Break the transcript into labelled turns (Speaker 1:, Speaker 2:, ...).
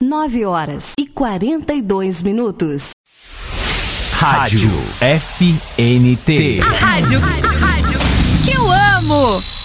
Speaker 1: 9h42.
Speaker 2: Rádio FNT.
Speaker 3: A rádio que eu amo.